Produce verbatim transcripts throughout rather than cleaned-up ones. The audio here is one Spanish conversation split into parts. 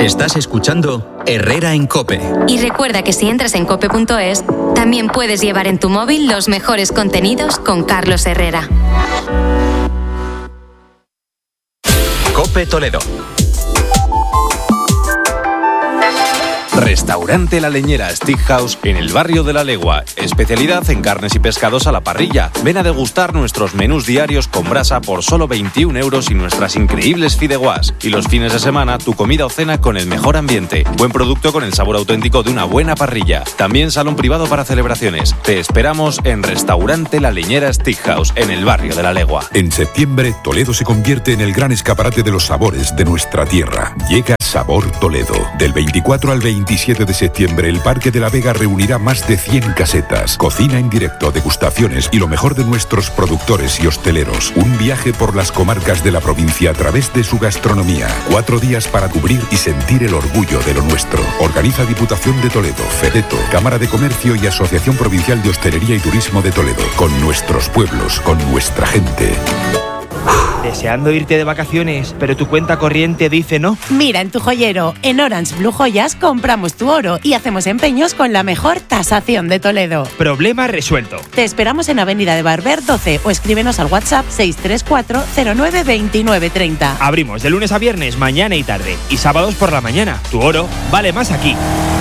Estás escuchando Herrera en COPE. Y recuerda que si entras en cope punto es, también puedes llevar en tu móvil los mejores contenidos con Carlos Herrera. COPE Toledo. Restaurante La Leñera Steakhouse en el barrio de La Legua. Especialidad en carnes y pescados a la parrilla. Ven a degustar nuestros menús diarios con brasa por solo veintiún euros y nuestras increíbles fideuás. Y los fines de semana, tu comida o cena con el mejor ambiente. Buen producto con el sabor auténtico de una buena parrilla. También salón privado para celebraciones. Te esperamos en Restaurante La Leñera Steakhouse en el barrio de La Legua. En septiembre, Toledo se convierte en el gran escaparate de los sabores de nuestra tierra. Llega Sabor Toledo. Del veinticuatro al veintisiete de septiembre, el Parque de la Vega reunirá más de cien casetas, cocina en directo, degustaciones y lo mejor de nuestros productores y hosteleros. Un viaje por las comarcas de la provincia a través de su gastronomía. Cuatro días para cubrir y sentir el orgullo de lo nuestro. Organiza Diputación de Toledo, FEDETO, Cámara de Comercio y Asociación Provincial de Hostelería y Turismo de Toledo. Con nuestros pueblos, con nuestra gente. Deseando irte de vacaciones, pero tu cuenta corriente dice no. Mira en tu joyero, en Orange Blue Joyas compramos tu oro y hacemos empeños con la mejor tasación de Toledo. Problema resuelto. Te esperamos en Avenida de Barber doce o escríbenos al WhatsApp seis tres cuatro cero nueve dos nueve tres cero. Abrimos de lunes a viernes, mañana y tarde, y sábados por la mañana. Tu oro vale más aquí.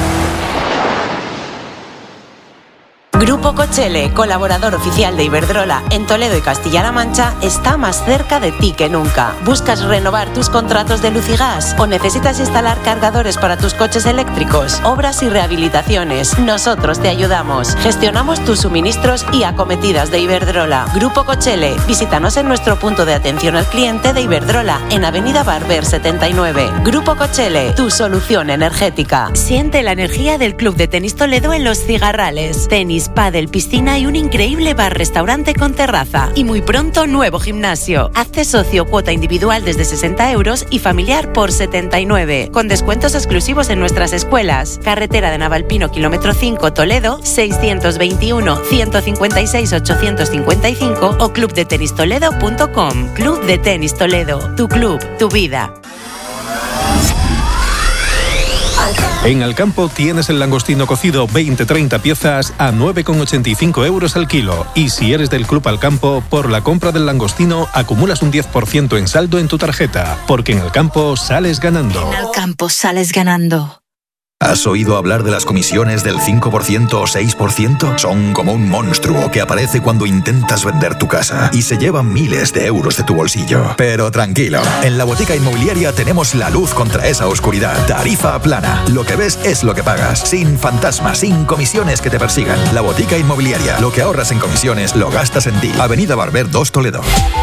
Grupo Cochele, colaborador oficial de Iberdrola en Toledo y Castilla-La Mancha, está más cerca de ti que nunca. ¿Buscas renovar tus contratos de luz y gas o necesitas instalar cargadores para tus coches eléctricos? Obras y rehabilitaciones. Nosotros te ayudamos. Gestionamos tus suministros y acometidas de Iberdrola. Grupo Cochele, visítanos en nuestro punto de atención al cliente de Iberdrola en Avenida Barber setenta y nueve. Grupo Cochele, tu solución energética. Siente la energía del Club de Tenis Toledo en Los Cigarrales. Tenis, pádel, piscina y un increíble bar-restaurante con terraza. Y muy pronto, nuevo gimnasio. Hazte socio, cuota individual desde sesenta euros y familiar por setenta y nueve. Con descuentos exclusivos en nuestras escuelas. Carretera de Navalpino, kilómetro cinco, Toledo, seiscientos veintiuno, ciento cincuenta y seis, ochocientos cincuenta y cinco o club de tenis toledo punto com. Club de Tenis Toledo. Tu club, tu vida. En Alcampo tienes el langostino cocido veinte treinta piezas a nueve con ochenta y cinco euros al kilo. Y si eres del Club Alcampo, por la compra del langostino acumulas un diez por ciento en saldo en tu tarjeta. Porque en Alcampo sales ganando. En Alcampo sales ganando. ¿Has oído hablar de las comisiones del cinco por ciento o seis por ciento? Son como un monstruo que aparece cuando intentas vender tu casa y se llevan miles de euros de tu bolsillo. Pero tranquilo, en la Botica Inmobiliaria tenemos la luz contra esa oscuridad. Tarifa plana. Lo que ves es lo que pagas. Sin fantasmas, sin comisiones que te persigan. La Botica Inmobiliaria. Lo que ahorras en comisiones lo gastas en ti. Avenida Barber dos, Toledo.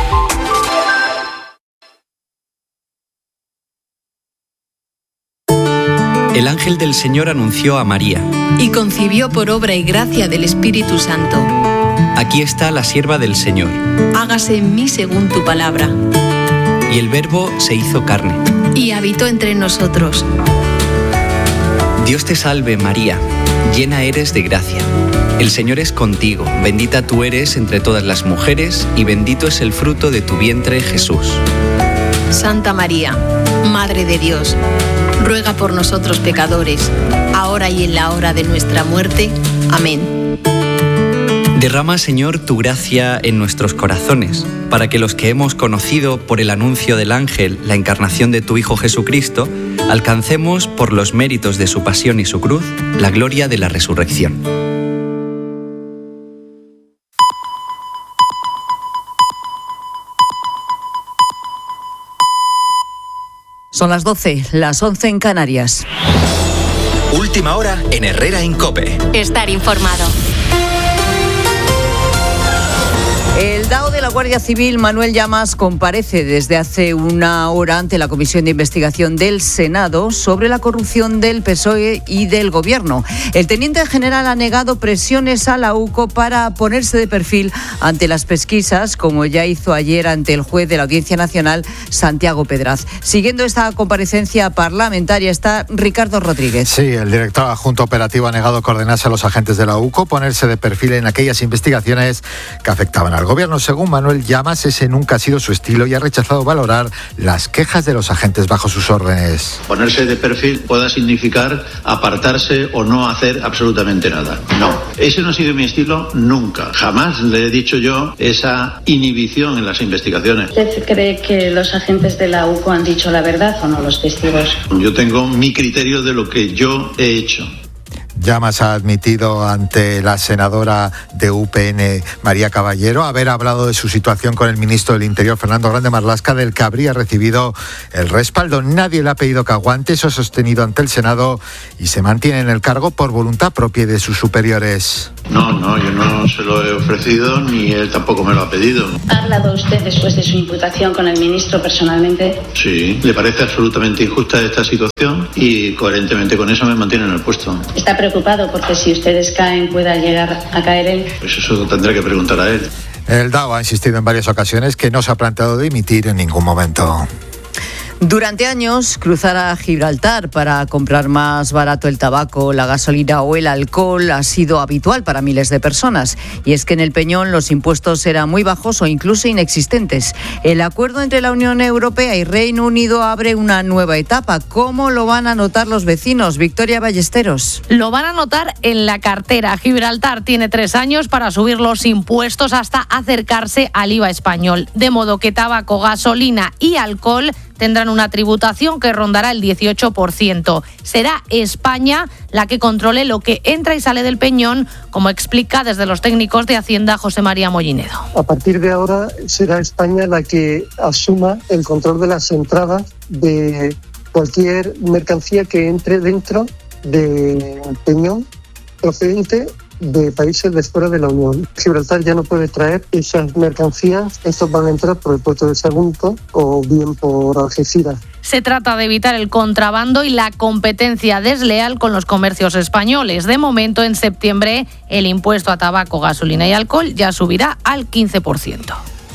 El ángel del Señor anunció a María. Y concibió por obra y gracia del Espíritu Santo. Aquí está la sierva del Señor. Hágase en mí según tu palabra. Y el Verbo se hizo carne. Y habitó entre nosotros. Dios te salve, María, llena eres de gracia. El Señor es contigo, bendita tú eres entre todas las mujeres, y bendito es el fruto de tu vientre, Jesús. Santa María, Madre de Dios, ruega por nosotros pecadores, ahora y en la hora de nuestra muerte. Amén. Derrama, Señor, tu gracia en nuestros corazones, para que los que hemos conocido por el anuncio del ángel la encarnación de tu Hijo Jesucristo, alcancemos, por los méritos de su pasión y su cruz, la gloria de la resurrección. Son las doce, las once en Canarias. Última hora en Herrera en COPE. Estar informado. El D A O de la Guardia Civil, Manuel Llamas, comparece desde hace una hora ante la Comisión de Investigación del Senado sobre la corrupción del P S O E y del Gobierno. El teniente general ha negado presiones a la U C O para ponerse de perfil ante las pesquisas, como ya hizo ayer ante el juez de la Audiencia Nacional, Santiago Pedraz. Siguiendo esta comparecencia parlamentaria está Ricardo Rodríguez. Sí, el director adjunto operativo ha negado coordenarse a los agentes de la U C O ponerse de perfil en aquellas investigaciones que afectaban al Gobierno. Según Manuel Llamas, ese nunca ha sido su estilo y ha rechazado valorar las quejas de los agentes bajo sus órdenes. Ponerse de perfil pueda significar apartarse o no hacer absolutamente nada. No, ese no ha sido mi estilo nunca. Jamás le he dicho yo esa inhibición en las investigaciones. ¿Usted cree que los agentes de la U C O han dicho la verdad o no, los testigos? Yo tengo mi criterio de lo que yo he hecho. Llamas ha admitido ante la senadora de U P N, María Caballero, haber hablado de su situación con el ministro del Interior, Fernando Grande Marlaska, del que habría recibido el respaldo. Nadie le ha pedido que aguante, eso ha sostenido ante el Senado, y se mantiene en el cargo por voluntad propia y de sus superiores. No, no, yo no se lo he ofrecido, ni él tampoco me lo ha pedido. ¿Ha hablado usted después de su imputación con el ministro personalmente? Sí, le parece absolutamente injusta esta situación y coherentemente con eso me mantiene en el puesto. ¿Está preocupado porque si ustedes caen pueda llegar a caer él? Pues eso tendré que preguntar a él. El D A O ha insistido en varias ocasiones que no se ha planteado dimitir en ningún momento. Durante años, cruzar a Gibraltar para comprar más barato el tabaco, la gasolina o el alcohol ha sido habitual para miles de personas. Y es que en el Peñón los impuestos eran muy bajos o incluso inexistentes. El acuerdo entre la Unión Europea y Reino Unido abre una nueva etapa. ¿Cómo lo van a notar los vecinos? Victoria Ballesteros. Lo van a notar en la cartera. Gibraltar tiene tres años para subir los impuestos hasta acercarse al I V A español. De modo que tabaco, gasolina y alcohol tendrán una tributación que rondará el dieciocho por ciento. Será España la que controle lo que entra y sale del Peñón, como explica desde los técnicos de Hacienda José María Mollinedo. A partir de ahora será España la que asuma el control de las entradas de cualquier mercancía que entre dentro del Peñón procedente de países de fuera de la Unión. Gibraltar ya no puede traer esas mercancías, estos van a entrar por el puerto de Sagunto o bien por Algeciras. Se trata de evitar el contrabando y la competencia desleal con los comercios españoles. De momento, en septiembre, el impuesto a tabaco, gasolina y alcohol ya subirá al quince por ciento.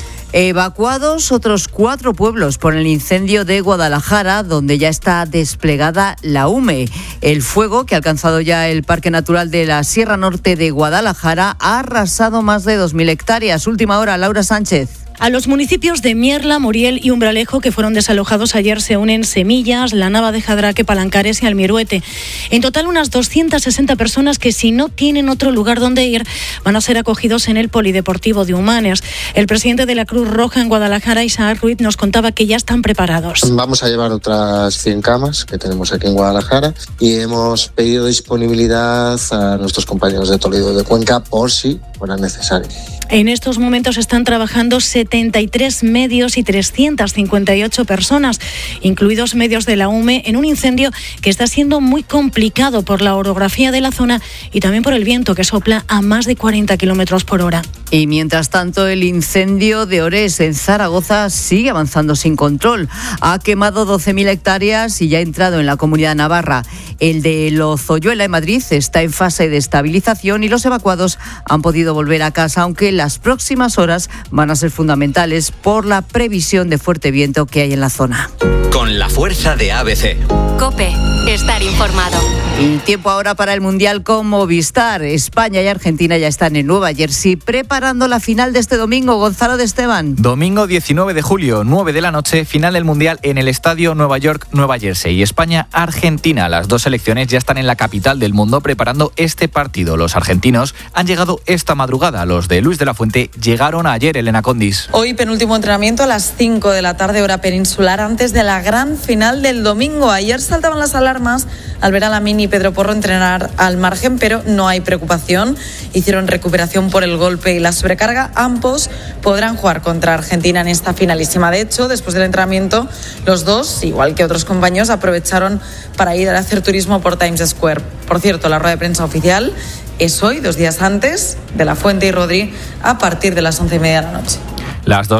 Evacuados otros cuatro pueblos por el incendio de Guadalajara, donde ya está desplegada la U M E. El fuego, que ha alcanzado ya el Parque Natural de la Sierra Norte de Guadalajara, ha arrasado más de dos mil hectáreas. Última hora, Laura Sánchez. A los municipios de Mierla, Muriel y Umbralejo, que fueron desalojados ayer, se unen Semillas, La Nava de Jadraque, Palancares y Almiruete. En total, unas doscientas sesenta personas que, si no tienen otro lugar donde ir, van a ser acogidos en el Polideportivo de Humanes. El presidente de la Cruz Roja en Guadalajara, Isaac Ruiz, nos contaba que ya están preparados. Vamos a llevar otras cien camas que tenemos aquí en Guadalajara y hemos pedido disponibilidad a nuestros compañeros de Toledo y de Cuenca por si fuera necesario. En estos momentos están trabajando setenta y tres medios y trescientas cincuenta y ocho personas, incluidos medios de la U M E, en un incendio que está siendo muy complicado por la orografía de la zona y también por el viento que sopla a más de cuarenta kilómetros por hora. Y mientras tanto, el incendio de Orés en Zaragoza sigue avanzando sin control. Ha quemado doce mil hectáreas y ya ha entrado en la Comunidad Navarra. El de Lozoyuela en Madrid está en fase de estabilización y los evacuados han podido volver a casa, aunque las próximas horas van a ser fundamentales por la previsión de fuerte viento que hay en la zona. Con la fuerza de A B C. COPE. Estar informado. Y tiempo ahora para el Mundial con Movistar. España y Argentina ya están en Nueva Jersey preparando la final de este domingo. Gonzalo de Esteban. Domingo diecinueve de julio, nueve de la noche, final del Mundial en el Estadio Nueva York, Nueva Jersey. España-Argentina. Las dos selecciones ya están en la capital del mundo preparando este partido. Los argentinos han llegado esta madrugada. Los de Luis de la Fuente llegaron ayer, Elena Condis. Hoy penúltimo entrenamiento a las cinco de la tarde, hora peninsular, antes de la gran final del domingo. Ayer saltaban las alarmas al ver a Lamine y Pedro Porro entrenar al margen, pero no hay preocupación. Hicieron recuperación por el golpe y la sobrecarga. Ambos podrán jugar contra Argentina en esta finalísima. De hecho, después del entrenamiento, los dos, igual que otros compañeros, aprovecharon para ir a hacer turismo por Times Square. Por cierto, la rueda de prensa oficial es hoy, dos días antes, de La Fuente y Rodri, a partir de las once y media de la noche. Las dos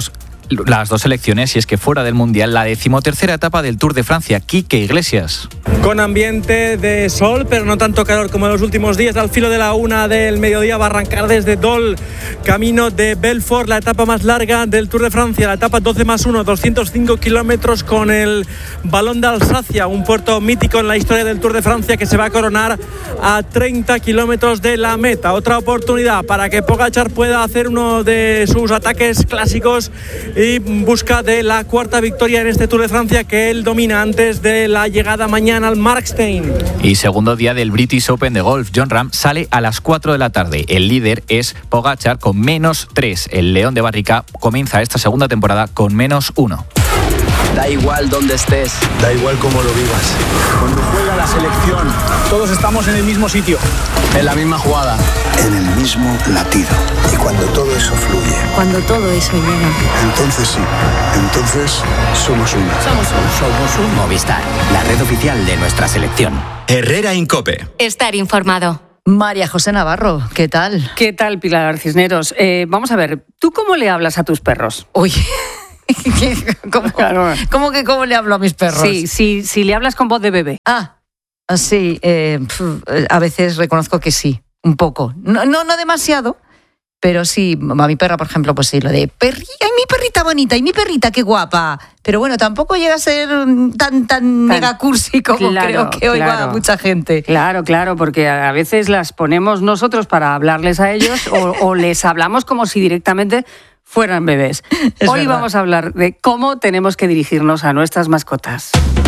las dos selecciones, y es que fuera del Mundial, la decimotercera etapa del Tour de Francia. Quique Iglesias. Con ambiente de sol, pero no tanto calor como en los últimos días. Al filo de la una del mediodía va a arrancar desde Dol, camino de Belfort, la etapa más larga del Tour de Francia, la etapa doce más uno, doscientos cinco kilómetros, con el Balón de Alsacia, un puerto mítico en la historia del Tour de Francia, que se va a coronar a treinta kilómetros de la meta. Otra oportunidad para que Pogačar pueda hacer uno de sus ataques clásicos y busca de la cuarta victoria en este Tour de Francia que él domina antes de la llegada mañana al Markstein. Y segundo día del British Open de golf. Jon Rahm sale a las cuatro de la tarde. El líder es Pogačar con menos tres. El León de Barrica comienza esta segunda temporada con menos uno. Da igual dónde estés, da igual cómo lo vivas. Cuando juega la selección, todos estamos en el mismo sitio, en la misma jugada, en el mismo latido. Y cuando todo eso fluye, cuando todo eso llega, entonces sí, entonces somos uno. Somos uno. Somos un Movistar, la red oficial de nuestra selección. Herrera Incope. Estar informado. María José Navarro, ¿qué tal? ¿Qué tal, Pilar Cisneros? Eh, vamos a ver, ¿tú cómo le hablas a tus perros? Uy... ¿Cómo, claro. ¿Cómo que cómo le hablo a mis perros? Sí, sí, si le hablas con voz de bebé. Ah, sí, eh, a veces reconozco que sí, un poco. No, no, no demasiado, pero sí, a mi perra, por ejemplo, pues sí, lo de perri, ay, mi perrita bonita, y mi perrita qué guapa. Pero bueno, tampoco llega a ser tan, tan, tan mega cursi como claro, creo que hoy claro. va mucha gente. Claro, claro, porque a veces las ponemos nosotros para hablarles a ellos o, o les hablamos como si directamente fueran bebés. Es Hoy verdad. Vamos a hablar de cómo tenemos que dirigirnos a nuestras mascotas.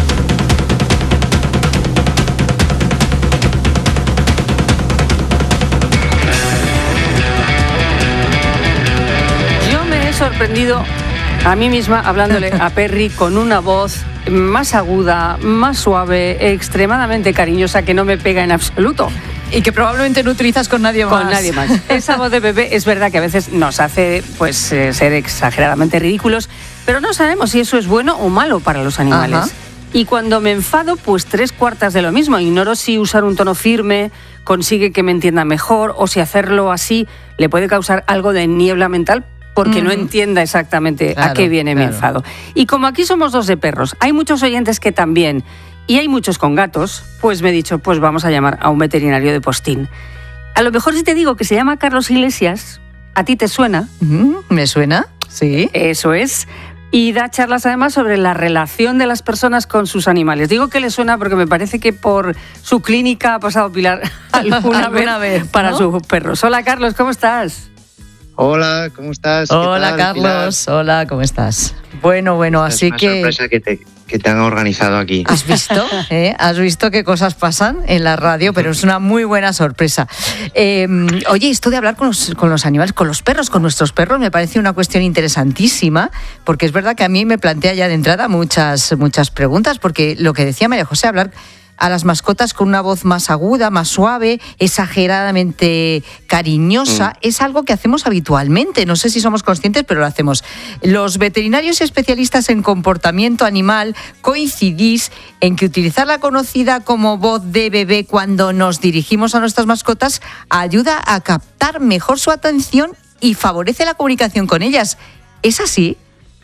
Yo me he sorprendido a mí misma hablándole a Perry con una voz más aguda, más suave, extremadamente cariñosa, que no me pega en absoluto. Y que probablemente no utilizas con nadie más. Con nadie más. Esa voz de bebé es verdad que a veces nos hace pues eh, ser exageradamente ridículos, pero no sabemos si eso es bueno o malo para los animales. Ajá. Y cuando me enfado, pues tres cuartas de lo mismo. Ignoro si usar un tono firme consigue que me entienda mejor o si hacerlo así le puede causar algo de niebla mental porque mm. no entienda exactamente claro, a qué viene claro. mi enfado. Y como aquí somos dos de perros, hay muchos oyentes que también... y hay muchos con gatos, pues me he dicho, pues vamos a llamar a un veterinario de postín. A lo mejor si te digo que se llama Carlos Iglesias, ¿a ti te suena? Mm, ¿Me suena? Sí. Eso es. Y da charlas además sobre la relación de las personas con sus animales. Digo que le suena porque me parece que por su clínica ha pasado Pilar alguna, alguna vez, vez para ¿no? sus perros. Hola Carlos, ¿cómo estás? Hola, ¿cómo estás? Hola Carlos, Pilar? Hola, ¿cómo estás? Bueno, bueno, es así una que... sorpresa que te, que te han organizado aquí. ¿Has visto? ¿Eh? ¿Has visto qué cosas pasan en la radio? Pero es una muy buena sorpresa. Eh, oye, esto de hablar con los, con los animales, con los perros, con nuestros perros, me parece una cuestión interesantísima, porque es verdad que a mí me plantea ya de entrada muchas, muchas preguntas, porque lo que decía María José, hablar a las mascotas con una voz más aguda, más suave, exageradamente cariñosa, mm. es algo que hacemos habitualmente. No sé si somos conscientes, pero lo hacemos. Los veterinarios y especialistas en comportamiento animal coincidís en que utilizar la conocida como voz de bebé cuando nos dirigimos a nuestras mascotas ayuda a captar mejor su atención y favorece la comunicación con ellas. ¿Es así?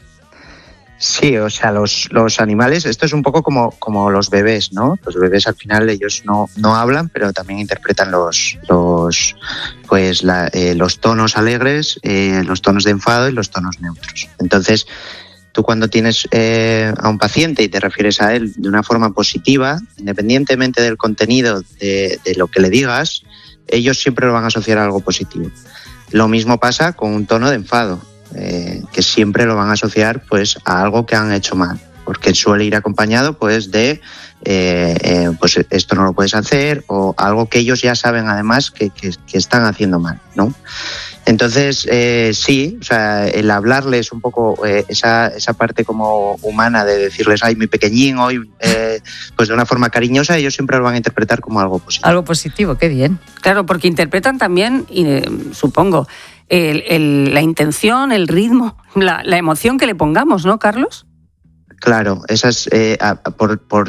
Sí, o sea, los, los animales, esto es un poco como, como los bebés, ¿no? Los bebés al final ellos no, no hablan, pero también interpretan los, los, pues la, eh, los tonos alegres, eh, los tonos de enfado y los tonos neutros. Entonces, tú cuando tienes eh, a un paciente y te refieres a él de una forma positiva, independientemente del contenido de, de lo que le digas, ellos siempre lo van a asociar a algo positivo. Lo mismo pasa con un tono de enfado. Eh, que siempre lo van a asociar pues a algo que han hecho mal, porque suele ir acompañado pues de eh, eh, pues esto no lo puedes hacer, o algo que ellos ya saben además que, que, que están haciendo mal, ¿no? Entonces eh, sí, o sea, el hablarles un poco eh, esa, esa parte como humana de decirles ay mi pequeñín hoy eh, pues de una forma cariñosa, ellos siempre lo van a interpretar como algo positivo. Algo positivo, qué bien. Claro, porque interpretan también, y, eh, supongo, El, el, la intención, el ritmo, la, la emoción que le pongamos, ¿no, Carlos? Claro, esas, eh, a, por, por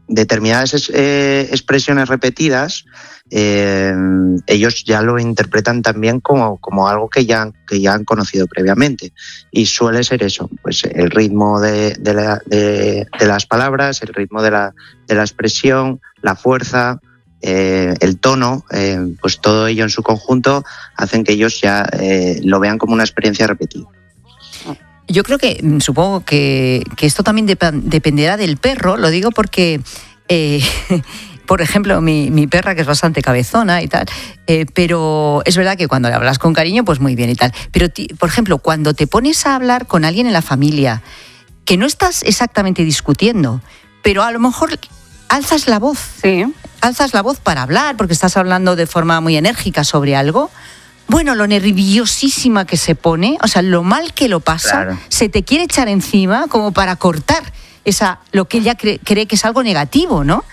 determinadas eh, expresiones repetidas, eh, ellos ya lo interpretan también como, como algo que ya, que ya han conocido previamente. Y suele ser eso, pues el ritmo de, de, la, de, de las palabras, el ritmo de la, de la expresión, la fuerza, eh, el tono, eh, pues todo ello en su conjunto hacen que ellos ya eh, lo vean como una experiencia repetida. Yo creo que, supongo que, que esto también dep- dependerá del perro, lo digo porque, eh, por ejemplo, mi, mi perra, que es bastante cabezona y tal, eh, pero es verdad que cuando le hablas con cariño, pues muy bien y tal. Pero, ti, por ejemplo, cuando te pones a hablar con alguien en la familia, que no estás exactamente discutiendo, pero a lo mejor alzas la voz, sí. alzas la voz para hablar, porque estás hablando de forma muy enérgica sobre algo. Bueno, lo nerviosísima que se pone, o sea, lo mal que lo pasa, claro. Se te quiere echar encima como para cortar esa lo que ella cree, cree que es algo negativo, ¿no?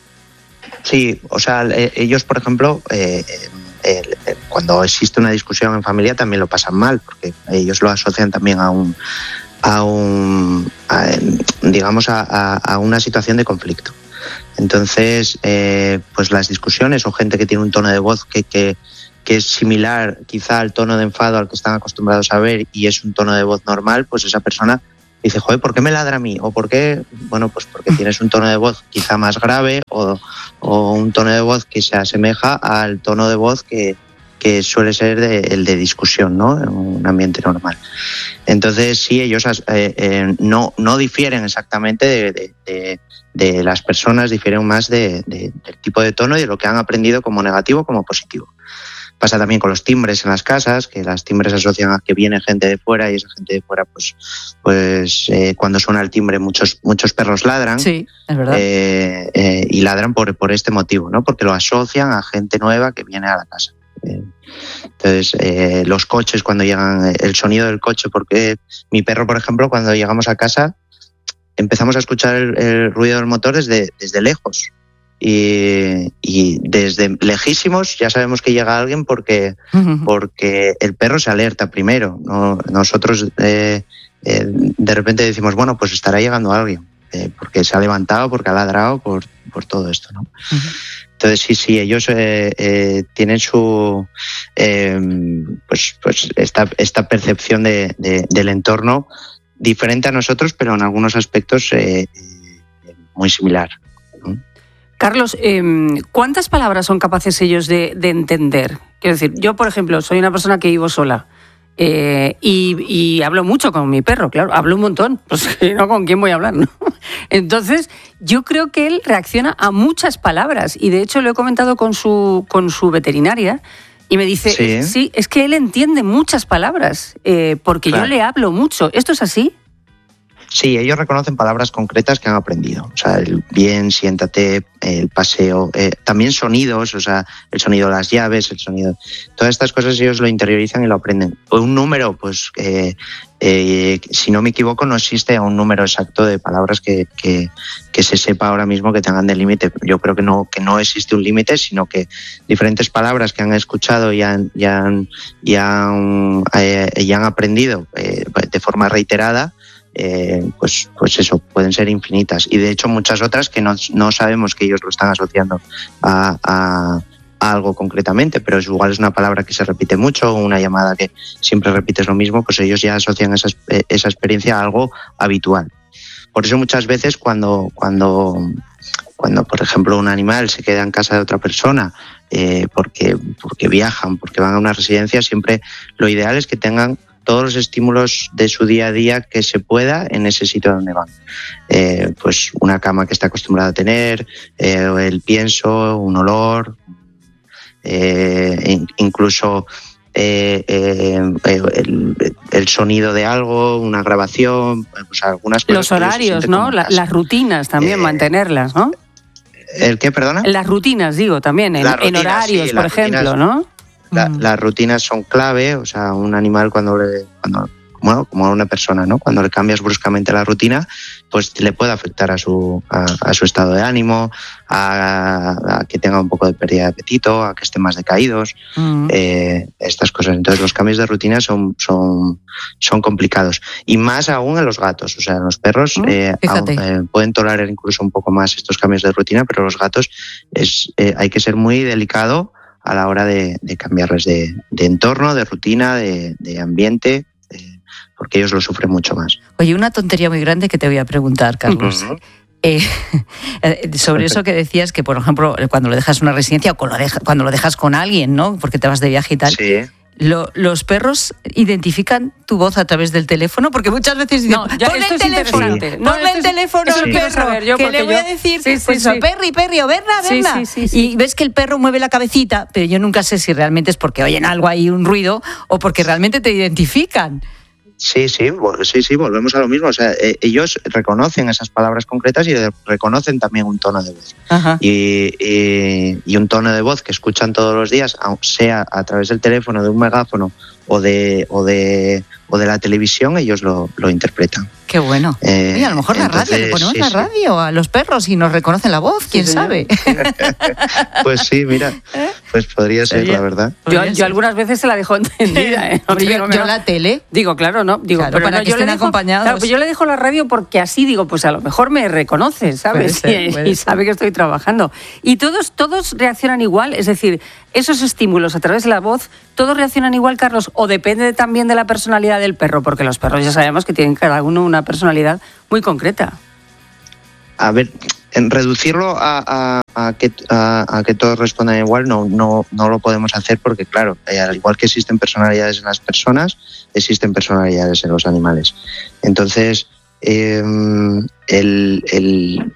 Sí, o sea, ellos, por ejemplo, eh, eh, eh, cuando existe una discusión en familia también lo pasan mal, porque ellos lo asocian también a un, a un, a, digamos, a, a, a una situación de conflicto. Entonces, eh, pues las discusiones o gente que tiene un tono de voz que, que que es similar quizá al tono de enfado al que están acostumbrados a ver y es un tono de voz normal, pues esa persona dice, joder, ¿por qué me ladra a mí? O ¿por qué? Bueno, pues porque tienes un tono de voz quizá más grave o, o un tono de voz que se asemeja al tono de voz que, que suele ser de, el de discusión, ¿no? En un ambiente normal. Entonces, sí, ellos eh, eh, no, no difieren exactamente de, de, de, de las personas, difieren más de, de, del tipo de tono y de lo que han aprendido como negativo como positivo. Pasa también con los timbres en las casas, que las timbres asocian a que viene gente de fuera y esa gente de fuera, pues, pues eh, cuando suena el timbre muchos muchos perros ladran. Sí, es verdad. Eh, eh, y ladran por, por este motivo, ¿no? Porque lo asocian a gente nueva que viene a la casa. Eh, entonces, eh, los coches cuando llegan, el sonido del coche, porque mi perro, por ejemplo, cuando llegamos a casa empezamos a escuchar el, el ruido del motor desde, desde lejos. Y, y desde lejísimos ya sabemos que llega alguien porque, uh-huh. porque el perro se alerta primero, ¿no? Nosotros eh, eh, de repente decimos, bueno, pues estará llegando alguien, eh, porque se ha levantado, porque ha ladrado, por, por todo esto, ¿no? Uh-huh. Entonces sí, sí, ellos eh, eh, tienen su eh, pues, pues esta, esta percepción de, de, del entorno diferente a nosotros, pero en algunos aspectos eh, eh, muy similar, ¿no? Carlos, eh, ¿cuántas palabras son capaces ellos de, de entender? Quiero decir, yo, por ejemplo, soy una persona que vivo sola eh, y, y hablo mucho con mi perro, claro, hablo un montón, pues no, ¿con quién voy a hablar, no? Entonces, yo creo que él reacciona a muchas palabras y, de hecho, lo he comentado con su, con su veterinaria y me dice, sí, sí es que él entiende muchas palabras eh, porque claro. Yo le hablo mucho. ¿Esto es así? Sí, ellos reconocen palabras concretas que han aprendido. O sea, el bien, siéntate, el paseo, eh, también sonidos, o sea, el sonido de las llaves, el sonido... Todas estas cosas ellos lo interiorizan y lo aprenden. Un número, pues, eh, eh, si no me equivoco, no existe un número exacto de palabras que, que, que se sepa ahora mismo que tengan de límite. Yo creo que no, que no existe un límite, sino que diferentes palabras que han escuchado y han, y han, y han, eh, y han aprendido eh, de forma reiterada, Eh, pues, pues eso, pueden ser infinitas y de hecho muchas otras que no, no sabemos que ellos lo están asociando a, a, a algo concretamente, pero es, igual es una palabra que se repite mucho o una llamada que siempre repites lo mismo, pues ellos ya asocian esa, esa experiencia a algo habitual. Por eso muchas veces cuando, cuando, cuando por ejemplo un animal se queda en casa de otra persona eh, porque, porque viajan, porque van a una residencia, siempre lo ideal es que tengan todos los estímulos de su día a día que se pueda en ese sitio donde van. Eh, pues una cama que está acostumbrada a tener, eh, el pienso, un olor, eh, incluso eh, eh, el, el sonido de algo, una grabación, pues algunas cosas. Los horarios, ¿no? La, las rutinas también, eh, mantenerlas, ¿no? ¿El qué, perdona? Las rutinas, digo, también, en, rutinas, en horarios, sí, por ejemplo, rutinas, ¿no? La, las rutinas son clave, o sea, un animal cuando, le, cuando, bueno, como a una persona, ¿no? Cuando le cambias bruscamente la rutina, pues le puede afectar a su, a, a su estado de ánimo, a, a que tenga un poco de pérdida de apetito, a que estén más decaídos, uh-huh. eh, estas cosas. Entonces los cambios de rutina son, son, son complicados. Y más aún en los gatos. O sea, en los perros uh-huh. eh, aún, eh, pueden tolerar incluso un poco más estos cambios de rutina, pero los gatos es, eh, hay que ser muy delicado a la hora de, de cambiarles de, de entorno, de rutina, de, de ambiente, de, porque ellos lo sufren mucho más. Oye, una tontería muy grande que te voy a preguntar, Carlos. Uh-huh. Eh, sobre eso que decías, que por ejemplo, cuando lo dejas en una residencia o cuando lo, deja, cuando lo dejas con alguien, ¿no? Porque te vas de viaje y tal. Sí. Lo, ¿Los perros identifican tu voz a través del teléfono? Porque muchas veces dicen, no, ya, ponle esto el es teléfono, interesante. No, ponle el teléfono al perro, yo, que le voy yo... a decir, sí, sí, pues, sí. Perri, Perri, o verla, verla. Sí, sí, sí, sí. Y ves que el perro mueve la cabecita, pero yo nunca sé si realmente es porque oyen algo ahí, un ruido, o porque realmente te identifican. Sí, sí, sí, sí, volvemos a lo mismo. O sea, eh, ellos reconocen esas palabras concretas y reconocen también un tono de voz. Y, y, y un tono de voz que escuchan todos los días, sea a través del teléfono, de un megáfono o de, o de, o de la televisión, ellos lo, lo interpretan. Qué bueno. Eh, Mira, a lo mejor la radio, le ponemos sí, la radio sí. a los perros y nos reconocen la voz, quién sí, sabe. Pues sí, mira, pues podría ser, Oye, la verdad. Yo, yo algunas veces se la dejo entendida. ¿eh? No yo, yo la tele. Digo, claro, no. Digo, claro, pero para no, que yo estén le dejo, acompañados. Claro, pues yo le dejo la radio porque así digo, pues a lo mejor me reconoce, ¿sabes? Puede ser, puede y sabe ser. que estoy trabajando. Y todos, todos reaccionan igual, es decir, esos estímulos a través de la voz, ¿todos reaccionan igual, Carlos? ¿O depende también de la personalidad del perro? Porque los perros ya sabemos que tienen cada uno una personalidad muy concreta. A ver, en reducirlo a, a, a, que, a, a que todos respondan igual no, no, no lo podemos hacer porque, claro, al igual que existen personalidades en las personas, existen personalidades en los animales. Entonces, eh, el... el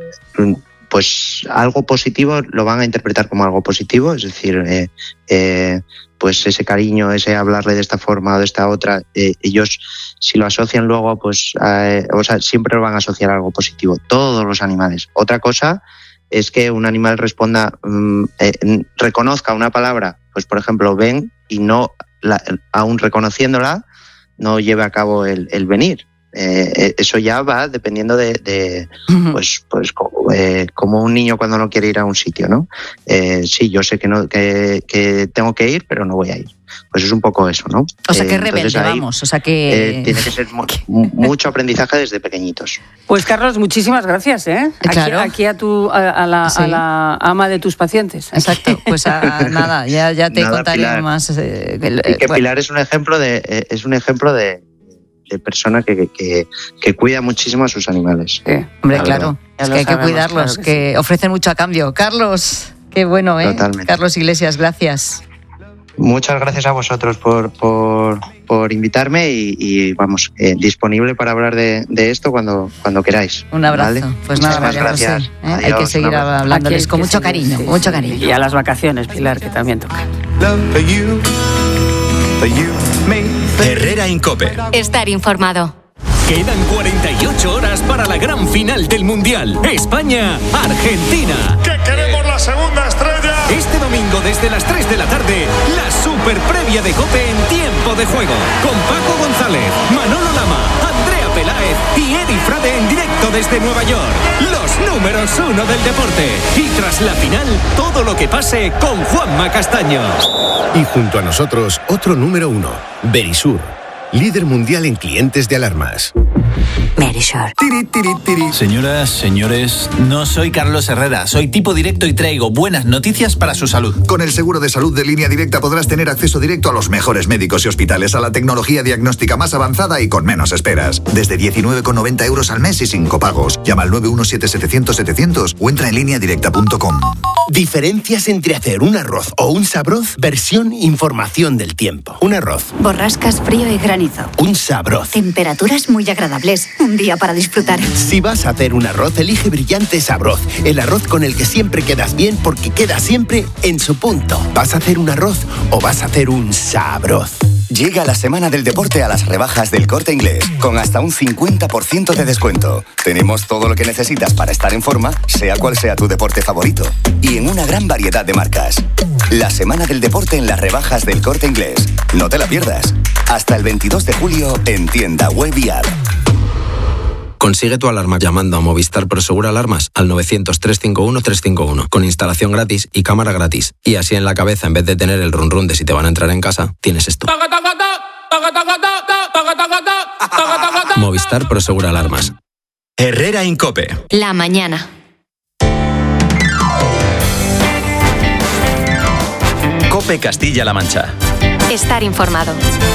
pues algo positivo lo van a interpretar como algo positivo, es decir, eh, eh, pues ese cariño, ese hablarle de esta forma o de esta otra, eh, ellos si lo asocian luego, pues eh, o sea, siempre lo van a asociar a algo positivo, todos los animales. Otra cosa es que un animal responda, um, eh, reconozca una palabra, pues por ejemplo ven y no, la, aún reconociéndola, no lleve a cabo el, el venir. Eh, eso ya va dependiendo de, de pues, pues eh, como un niño cuando no quiere ir a un sitio, ¿no? Eh, sí, yo sé que no que, que tengo que ir, pero no voy a ir. Pues es un poco eso, ¿no? O sea, que eh, rebelde, ahí, vamos. O sea, que... Eh, tiene que ser mu- mucho aprendizaje desde pequeñitos. Pues, Carlos, muchísimas gracias, ¿eh? Aquí, claro. aquí a, tu, a, a, la, sí. a la ama de tus pacientes. Exacto. Pues a, nada, ya, ya te nada, contaré Pilar. más. Eh, eh, y que bueno. Pilar es un ejemplo de... Eh, es un ejemplo de de persona que, que, que cuida muchísimo a sus animales. Sí, hombre, claro, es que hay que cuidarlos, claro que, que sí. ofrecen mucho a cambio. Carlos, qué bueno, ¿eh? Totalmente. Carlos Iglesias, gracias. Muchas gracias a vosotros por, por, por invitarme y, y vamos, eh, disponible para hablar de, de esto cuando, cuando queráis. Un abrazo. ¿Vale? Pues nada, Muchas gracias. José, ¿eh? Hay que seguir hablándoles Aquí, con mucho sí, cariño, sí, mucho cariño. Y a las vacaciones, Pilar, que también toca. Herrera Incope. Estar informado. Quedan cuarenta y ocho horas para la gran final del Mundial. España-Argentina. ¡Que queremos la segunda estrella! Este domingo desde las tres de la tarde, la super previa de COPE en tiempo de juego. Con Paco González, Manolo Lama, Andrea Peláez y Edi Frade en directo desde Nueva York. Los números uno del deporte. Y tras la final, todo lo que pase con Juanma Castaño. Y junto a nosotros, otro número uno, Verisur. Líder mundial en clientes de alarmas. Verisur. Tiri, tiri, tiri. Señoras, señores, no soy Carlos Herrera, soy tipo directo y traigo buenas noticias para su salud. Con el seguro de salud de Línea Directa podrás tener acceso directo a los mejores médicos y hospitales, a la tecnología diagnóstica más avanzada y con menos esperas. Desde diecinueve con noventa euros al mes y sin copagos. Llama al nueve uno siete setecientos setecientos o entra en línea directa punto com. Diferencias entre hacer un arroz o un sabroz, versión información del tiempo. Un arroz. Borrascas, frío y granizo. Un sabroz. Temperaturas muy agradables. Un día para disfrutar. Si vas a hacer un arroz, elige Brillante Sabroz. El arroz con el que siempre quedas bien porque queda siempre en su punto. ¿Vas a hacer un arroz o vas a hacer un sabroz? Llega la semana del deporte a las rebajas del Corte Inglés, con hasta un cincuenta por ciento de descuento. Tenemos todo lo que necesitas para estar en forma, sea cual sea tu deporte favorito. Y en una gran variedad de marcas. La semana del deporte en las rebajas del Corte Inglés. No te la pierdas. Hasta el veintidós de julio en tienda web y app. Consigue tu alarma llamando a Movistar Prosegur Alarmas al novecientos, trescientos cincuenta y uno, trescientos cincuenta y uno, con instalación gratis y cámara gratis. Y así en la cabeza, en vez de tener el run run de si te van a entrar en casa, tienes esto. Movistar Prosegur Alarmas. Herrera Incope. La mañana. Cope Castilla-La Mancha. Estar informado.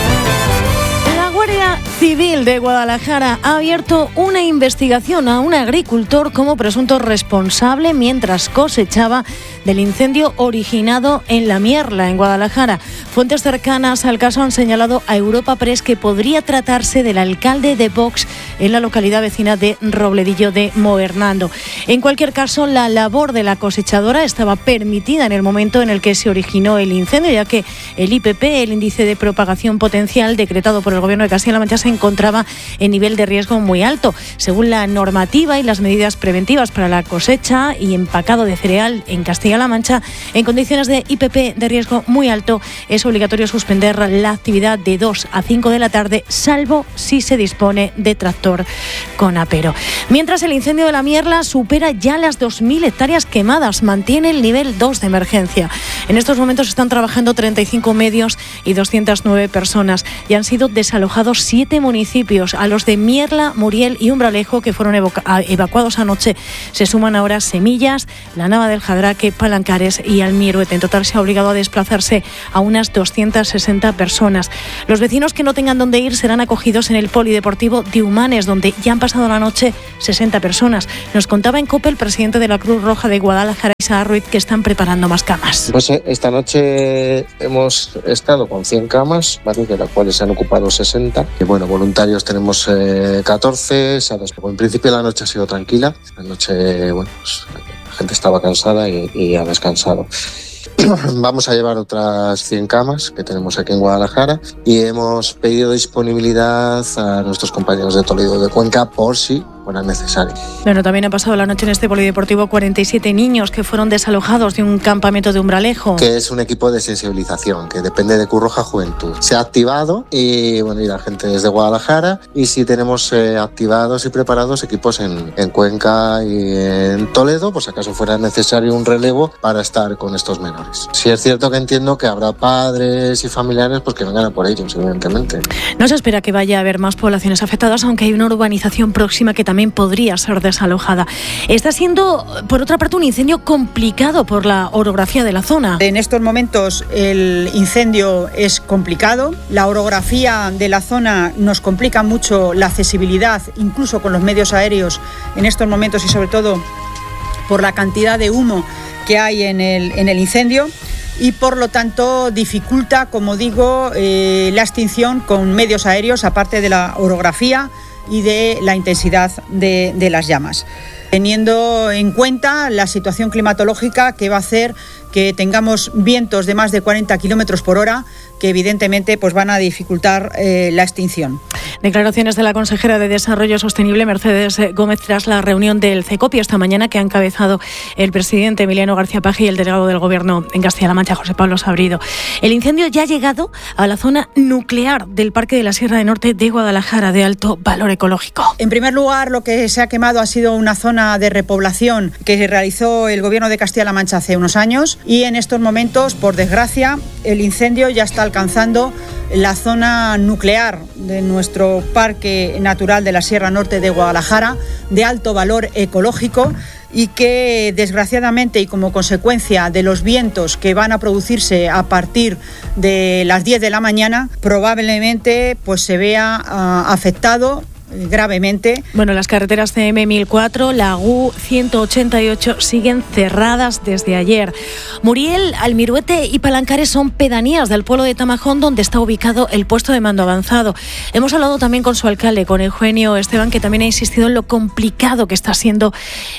La Guardia Civil de Guadalajara ha abierto una investigación a un agricultor como presunto responsable mientras cosechaba del incendio originado en La Mierla, en Guadalajara. Fuentes cercanas al caso han señalado a Europa Press que podría tratarse del alcalde de Vox en la localidad vecina de Robledillo de Moernando. En cualquier caso, la labor de la cosechadora estaba permitida en el momento en el que se originó el incendio, ya que el I P P, el índice de propagación potencial decretado por el Gobierno de Castilla-La Mancha, se encontraba en nivel de riesgo muy alto. Según la normativa y las medidas preventivas para la cosecha y empacado de cereal en Castilla-La Mancha, en condiciones de I P P de riesgo muy alto, es obligatorio suspender la actividad de dos a cinco de la tarde, salvo si se dispone de tractor con apero. Mientras, el incendio de La Mierla supera ya las dos mil hectáreas quemadas, mantiene el nivel dos de emergencia. En estos momentos están trabajando treinta y cinco medios y doscientas nueve personas y han sido desalojados siete municipios. A los de Mierla, Muriel y Umbralejo, que fueron evoca- evacuados anoche, se suman ahora Semillas, La Nava del Jadraque, Palancares y Almiruete. En total se ha obligado a desplazarse a unas doscientas sesenta personas. Los vecinos que no tengan dónde ir serán acogidos en el polideportivo de Humanes, donde ya han pasado la noche sesenta personas. Nos contaba en COPE el presidente de la Cruz Roja de Guadalajara, Isaac Ruiz, que están preparando más camas. Pues esta noche hemos estado con cien camas, ¿vale?, de las cuales se han ocupado sesenta. Y bueno, voluntarios tenemos eh, catorce. Se ha despejado. En principio la noche ha sido tranquila. La noche, bueno, pues la gente estaba cansada y, y ha descansado. Vamos a llevar otras cien camas que tenemos aquí en Guadalajara y hemos pedido disponibilidad a nuestros compañeros de Toledo de Cuenca por si fuera necesario. Bueno, también ha pasado la noche en este polideportivo cuarenta y siete niños que fueron desalojados de un campamento de Umbralejo. Que es un equipo de sensibilización que depende de Cruz Roja Juventud. Se ha activado y bueno, y la gente desde Guadalajara, y sí tenemos eh, activados y preparados equipos en, en Cuenca y en Toledo, por si acaso fuera necesario un relevo para estar con estos menores. Sí es cierto que entiendo que habrá padres y familiares pues que vengan a por ellos, evidentemente. No se espera que vaya a haber más poblaciones afectadas, aunque hay una urbanización próxima que también podría ser desalojada. Está siendo, por otra parte, un incendio complicado por la orografía de la zona. En estos momentos el incendio es complicado. La orografía de la zona nos complica mucho la accesibilidad, incluso con los medios aéreos en estos momentos, y sobre todo por la cantidad de humo que hay en el, en el incendio, y por lo tanto dificulta, como digo, eh, la extinción con medios aéreos, aparte de la orografía y de la intensidad de, de las llamas. Teniendo en cuenta la situación climatológica que va a hacer que tengamos vientos de más de cuarenta kilómetros por hora, que evidentemente pues van a dificultar eh, la extinción. Declaraciones de la consejera de Desarrollo Sostenible, Mercedes Gómez, tras la reunión del CECOPI esta mañana que ha encabezado el presidente Emiliano García Paje y el delegado del Gobierno en Castilla-La Mancha, José Pablo Sabrido. El incendio ya ha llegado a la zona nuclear del Parque de la Sierra de Norte de Guadalajara, de alto valor ecológico. En primer lugar, lo que se ha quemado ha sido una zona de repoblación que realizó el Gobierno de Castilla-La Mancha hace unos años, y en estos momentos, por desgracia, el incendio ya está alcanzando la zona nuclear de nuestro Parque Natural de la Sierra Norte de Guadalajara, de alto valor ecológico, y que desgraciadamente, y como consecuencia de los vientos que van a producirse a partir de las diez de la mañana, probablemente pues se vea uh, afectado gravemente. Bueno, las carreteras C M mil cuatro, la U ciento ochenta y ocho siguen cerradas desde ayer. Muriel, Almiruete y Palancares son pedanías del pueblo de Tamajón, donde está ubicado el puesto de mando avanzado. Hemos hablado también con su alcalde, con Eugenio Esteban, que también ha insistido en lo complicado que está siendo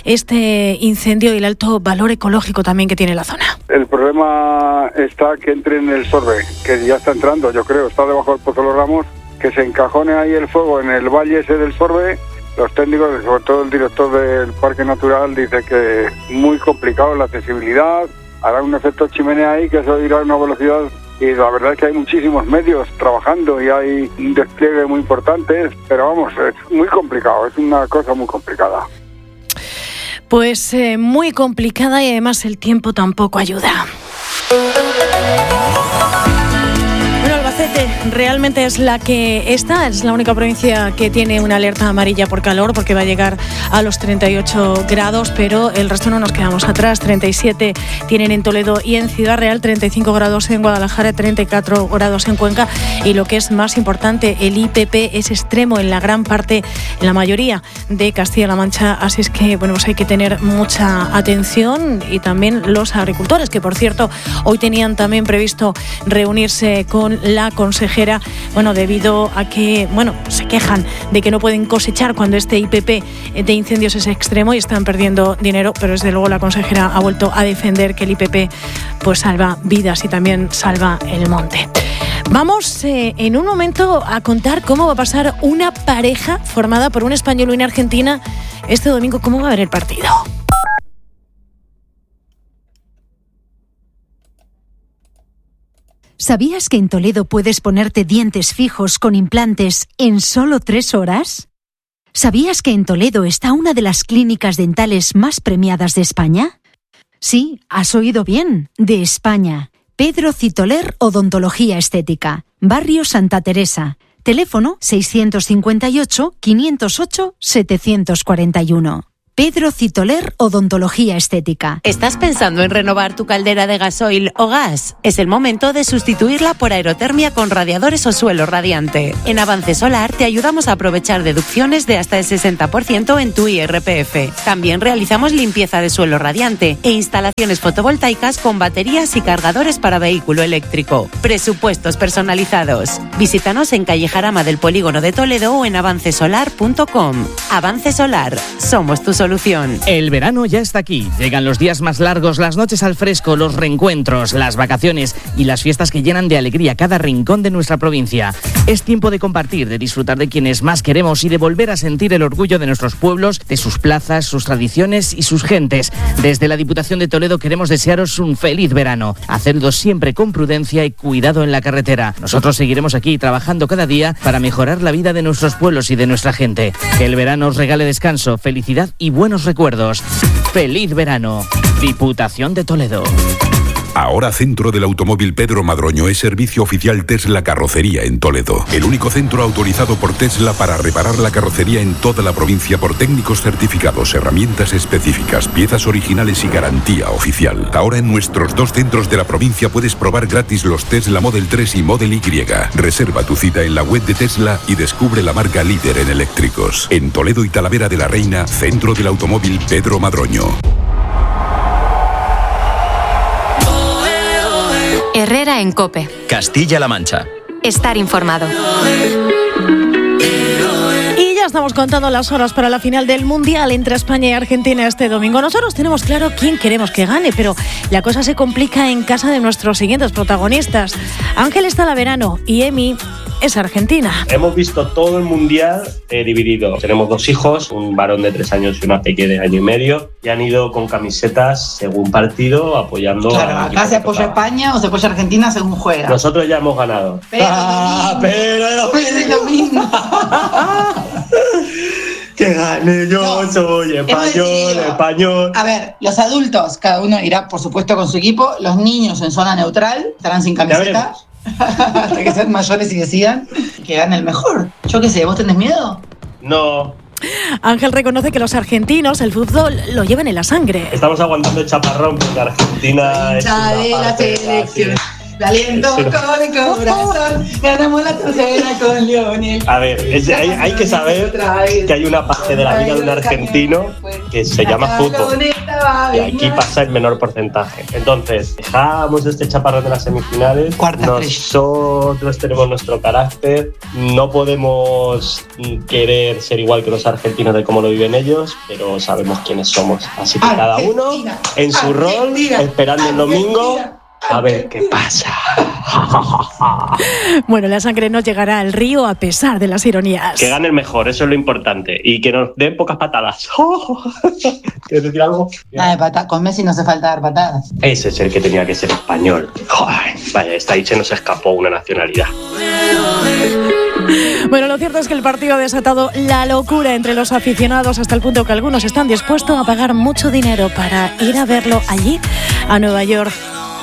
este incendio y el alto valor ecológico también que tiene la zona. El problema está que entre en el Sorbe, que ya está entrando, yo creo, está debajo del Pozo de los Ramos, que se encajone ahí el fuego en el valle ese del Sorbe. Los técnicos, sobre todo el director del Parque Natural, dice que muy complicado la accesibilidad, hará un efecto chimenea ahí que eso irá a una velocidad y la verdad es que hay muchísimos medios trabajando y hay un despliegue muy importante, pero vamos, es muy complicado, es una cosa muy complicada. Pues eh, muy complicada y además el tiempo tampoco ayuda. Realmente es la que está, es la única provincia que tiene una alerta amarilla por calor, porque va a llegar a los treinta y ocho grados, pero el resto no nos quedamos atrás. treinta y siete tienen en Toledo y en Ciudad Real, treinta y cinco grados en Guadalajara, treinta y cuatro grados en Cuenca, y lo que es más importante, el I P P es extremo en la gran parte, en la mayoría de Castilla-La Mancha, así es que bueno, pues hay que tener mucha atención, y también los agricultores, que por cierto hoy tenían también previsto reunirse con la consejera, bueno, debido a que, bueno, se quejan de que no pueden cosechar cuando este I P P de incendios es extremo y están perdiendo dinero, pero desde luego la consejera ha vuelto a defender que el I P P pues salva vidas y también salva el monte. Vamos eh, en un momento a contar cómo va a pasar una pareja formada por un español y una argentina este domingo, cómo va a ver el partido. ¿Sabías que en Toledo puedes ponerte dientes fijos con implantes en solo tres horas? ¿Sabías que en Toledo está una de las clínicas dentales más premiadas de España? Sí, has oído bien, de España. Pedro Citoler Odontología Estética, Barrio Santa Teresa. Teléfono seiscientos cincuenta y ocho, quinientos ocho, setecientos cuarenta y uno. Pedro Citoler Odontología Estética. ¿Estás pensando en renovar tu caldera de gasoil o gas? Es el momento de sustituirla por aerotermia con radiadores o suelo radiante. En Avance Solar te ayudamos a aprovechar deducciones de hasta el sesenta por ciento en tu I R P F. También realizamos limpieza de suelo radiante e instalaciones fotovoltaicas con baterías y cargadores para vehículo eléctrico. Presupuestos personalizados. Visítanos en calle Jarama del Polígono de Toledo o en avance solar punto com. Avance Solar. Somos tu solución. El verano ya está aquí. Llegan los días más largos, las noches al fresco, los reencuentros, las vacaciones y las fiestas que llenan de alegría cada rincón de nuestra provincia. Es tiempo de compartir, de disfrutar de quienes más queremos y de volver a sentir el orgullo de nuestros pueblos, de sus plazas, sus tradiciones y sus gentes. Desde la Diputación de Toledo queremos desearos un feliz verano. Hacedlo siempre con prudencia y cuidado en la carretera. Nosotros seguiremos aquí trabajando cada día para mejorar la vida de nuestros pueblos y de nuestra gente. Que el verano os regale descanso, felicidad y buenos recuerdos. ¡Feliz verano! Diputación de Toledo. Ahora Centro del Automóvil Pedro Madroño es servicio oficial Tesla Carrocería en Toledo. El único centro autorizado por Tesla para reparar la carrocería en toda la provincia por técnicos certificados, herramientas específicas, piezas originales y garantía oficial. Ahora en nuestros dos centros de la provincia puedes probar gratis los Tesla Model tres y Model Y. Reserva tu cita en la web de Tesla y descubre la marca líder en eléctricos. En Toledo y Talavera de la Reina, Centro del Automóvil Pedro Madroño. Herrera en COPE. Castilla-La Mancha. Estar informado. Y ya estamos contando las horas para la final del Mundial entre España y Argentina este domingo. Nosotros tenemos claro quién queremos que gane, pero la cosa se complica en casa de nuestros siguientes protagonistas. Ángeles Talaverano y Emi es argentina. Hemos visto todo el Mundial eh, dividido. Tenemos dos hijos, un varón de tres años y una pequeña de año y medio, y han ido con camisetas según partido apoyando. Claro, a acá se apoya a España o se apoya a Argentina según juega. Nosotros ya hemos ganado. Pero ah, pero es lo mismo. Que gane, yo no, soy español, español. A ver, los adultos, cada uno irá por supuesto con su equipo. Los niños en zona neutral estarán sin camiseta hasta que sean mayores y decidan que gane el mejor. Yo qué sé, ¿vos tenés miedo? No. Ángel reconoce que los argentinos el fútbol lo llevan en la sangre. Estamos aguantando el chaparrón porque Argentina es una de la selección. La aliento sí. Con el corazón, ganamos la tercera con Lionel. A ver, es, hay, hay que saber que hay una parte de la vida de un argentino que se llama fútbol y aquí pasa el menor porcentaje. Entonces, dejamos este chaparrón de las semifinales. Nosotros tenemos nuestro carácter, no podemos querer ser igual que los argentinos de cómo lo viven ellos, pero sabemos quiénes somos. Así que cada uno en su rol, esperando el domingo a ver qué pasa. Bueno, la sangre no llegará al río a pesar de las ironías. Que gane el mejor, eso es lo importante. Y que nos den pocas patadas. ¿Quieres decir algo? Nada de pata- con Messi no hace falta dar patadas. Ese es el que tenía que ser español. Joder, vaya, esta ahí se nos escapó una nacionalidad. Bueno, lo cierto es que el partido ha desatado la locura entre los aficionados hasta el punto que algunos están dispuestos a pagar mucho dinero para ir a verlo allí, a Nueva York.